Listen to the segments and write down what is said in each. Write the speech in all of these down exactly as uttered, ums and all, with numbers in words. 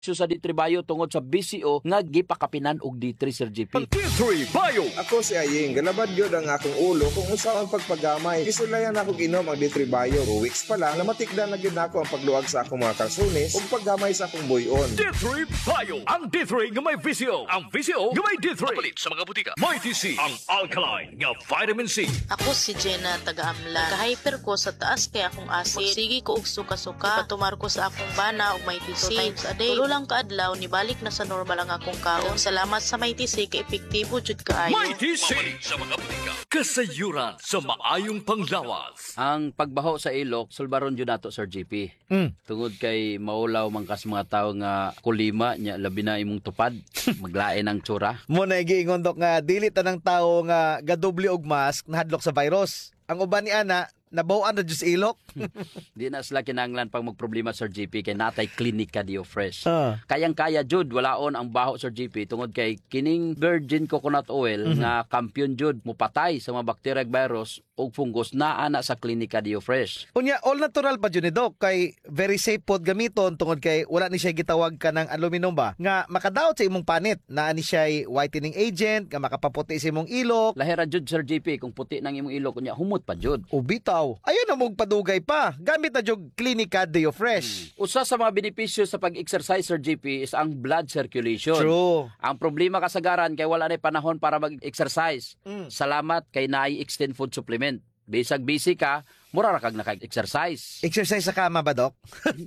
sa D three Bio tungod sa B C O nga gipakapinan og D three, Sir G P. D three Bio. Ako si Aying, galabad yun ang akong ulo kung usaw ang pagpagamay. Isulayan ako inom ang D three Bio. Two weeks pa lang, namatikdan na gyud nako ang pagluwag sa akong mga kalsunis ug paggamay sa akong buyon. D three Bio. Ang D three nga may V C O. Ang V C O nga may D three. Mapalit sa mga butika. May T C. Ang alkaline nga vitamin C. Ako si Jenna taga-Amlan. Kahyper ko sa taas kay akong acid. Sige ko og suka-suka. Ipatumar ko sa akong bana og may T C. Two times a day. Tulo lang kaadlaw ni balik na sa normal ang akong kaon. Salamat sa may T C kay epektibo jud kaayo. May T C. Mapalit sa mga butika. Kasayuran sa maayong panglawas. Ang pagbaho sa ilok, sulbaron jud nato, Sir G P. Mm. Tungod kay maulaw man kas mga tawo nga kulima nya labi na imong tupad, maglain ang tsura. Mo na giingon dok nga dili tanang tawo nga gadoble og mask nahadlok sa virus. Ang uban ni ana nabawan na jud sa ilok. Di na sila kinahanglan pang magproblema, Sir G P, kay natay Klinika Dio Fresh. Ah. Kayang-kaya jud walaon ang baho, Sir G P, tungod kay kining virgin coconut oil Mm-hmm. nga kampiyon jud mupatay sa mga bacteria, virus ug fungus naa na sa Klinika Dio Fresh. Unya all natural pa jud ni dok kay very safe pod gamiton tungod kay wala ni siya gitawag ka ng aluminum ba nga makadaot sa imong panit. Naa ni siya whitening agent nga makapaputi sa imong ilok. Lahira jud, Sir G P, kung puti nang imong ilok unya humot pa jud. O bitaw. Ayun na mong padugay pa. Gamit na jud Klinika Dio Fresh. Usa sa mga benepisyo sa pag-exercise, Sir G P, is ang blood circulation. True. Ang problema kasagaran kay wala na panahon para mag-exercise. Mm. Salamat kay naay extend food supplement. Bisag busy ka, mura ra kag naka-exercise. Exercise sa kama ba, dok?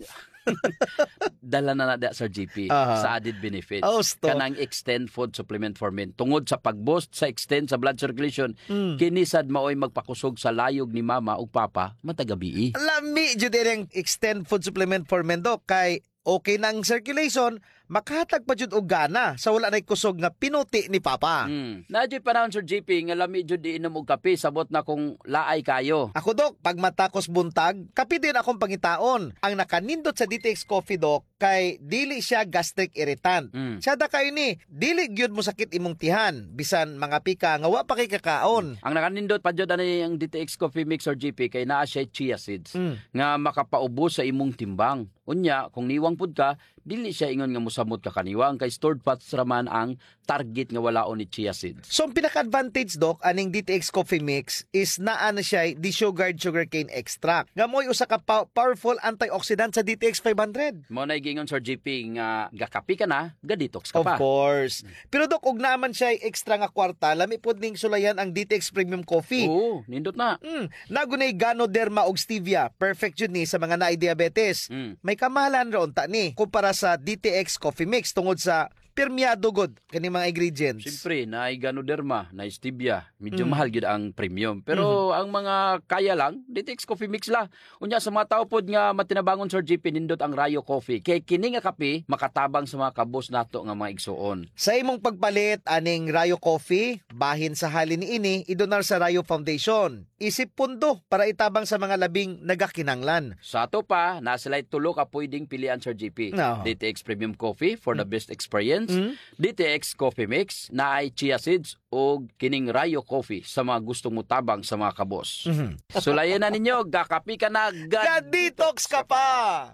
Dala na na da, Sir G P, Aha. sa added benefits. Oh, stop. Kanang extend food supplement for men. Tungod sa pag-boost sa extend sa blood circulation, Mm. kinisad maoy magpakusog sa layog ni mama ug papa matagabi. Lami jud ang extend food supplement for men, dok, kay okay nang circulation, makahatag pa jud og gana sa wala nay kusog nga pinuti ni papa. Hmm. Nadyo panahon, Sir G P, nga lami jud di inom og kape, sabot na kung laay kayo. Ako, dok, pag matakos buntag, kapi din akong pangitaon. Ang nakanindot sa D T X Coffee, dok, kay dili siya gastric irritant. Mm. Sada kayo ni, dili gyud mo sakit imong tihan, bisan mga pika nga wa pa kay kakaon. Ang nakanindot pa jud ani ang D T X Coffee Mix, Sir G P, kay naa siya chia seeds Mm. nga makapaubos sa imong timbang. Unya, kung niwang pud ka, dili siya ingon nga mosamot ka kaniwang kay stored fats raman ang target nga walaon ni chia seeds. So, ang pinaka-advantage, dok, aning D T X Coffee Mix is naa na siya desugared sugarcane extract. Nga mo'y usa ka pa- powerful antioxidant sa D T X five hundred. Mo na gingon, Sir G P, nga gakapi ka na, ga-detox ka Of pa. course. Pero, dok, ug naman siya extra nga kwarta, lami pod ning sulayan ang D T X Premium Coffee. Oo, nindot na. Mm, nagunay Ganoderma og stevia. Perfect yun ni sa mga naay diabetes. Mm. May kamahalan ron ta ni kumpara sa D T X Coffee Mix tungod sa permiado god kani mga ingredients. Siyempre, naay Ganoderma, naay Stevia. Medyo Mm. mahal gyud ang premium. Pero ang mga kaya lang, D T X Coffee Mix la. Unya sa mga tao pod nga matinabangon, Sir G P, nindot ang Rayo Coffee. Kay kini nga kape makatabang sa mga kabos nato nga mga igsuon. Sa imong pagpalit aning Rayo Coffee, bahin sa halin ni ini, idonar sa Rayo Foundation. Isip pundo para itabang sa mga labing nagakinanglan. Sa ato pa, nasilay tulo ka pwedeng pilian, Sir G P. No. D T X Premium Coffee for the best experience. Mm. D T X Coffee Mix na ay chia seeds o kining Rayo Coffee sa mga gustong mutabang sa mga kabos. Mhm. Sulayan na ninyo, gakapi ka na, Ga-detox ka pa!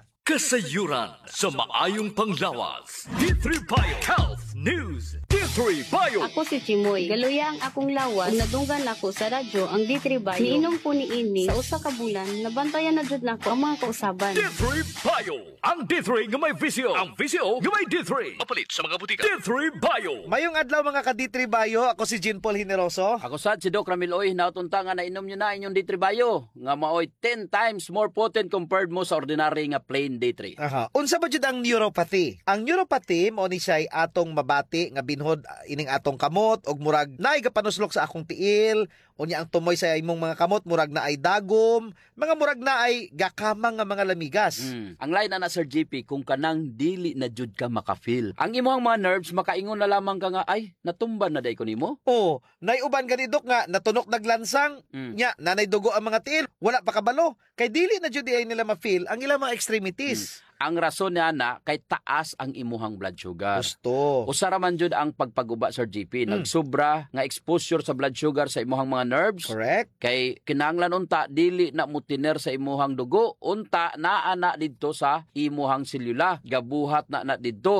Kasayuran sa maayong panglawas. D three Bio Health News. D three Bio. Ako si Chimoy. Galuya ang akong lawas. Kung nadunggan ako sa radyo ang D three Bio. Niinom po ni ini sa usa ka bulan, nabantayan na jud nako ang mga kausaban. D three Bio. Ang D three nga may V C O. Ang V C O nga may D three. Mapalit sa mga butika. D three Bio. Mayong adlaw mga ka-D three Bio, ako si Jean Paul Hineroso. Ako sad si Doc Ramiloy, nautunta nga nainom nyo na inyong D three Bio. Nga maoy ten times more potent compared mo sa ordinary nga plain D three. Aha. Unsa ba jud ang neuropathy? Ang neuropathy mao ni siya atong mabati nga binhod ah, ining atong kamot og murag naay gapanuslok sa akong tiil, unya ang tumoy sa imong mga kamot murag na ay dagom, mga murag na ay gakamang nga mga lamigas. Mm. Ang line na na, Sir G P, kung kanang dili na jud ka makafeel. Ang imong mga nerves makaingon na lamang ka nga ay natumban na day ko nimo. Oh, nay uban ganidok nga natunok naglansang, Mm. nya nanay dugo ang mga tiil, wala pa kabalo. Kay dili na jud ay nila ma-feel ang ilang mga extremities. Ang rason niya na kay taas ang imuhang blood sugar. Gusto. Usara man jud ang pagpaguba, Sir G P. Mm. Nagsobra nga exposure sa blood sugar sa imuhang mga nerves. Correct. Kay kinahanglan unta dili na mutiner sa imuhang dugo, unta naa na didto sa imuhang selula, gabuhat na na didto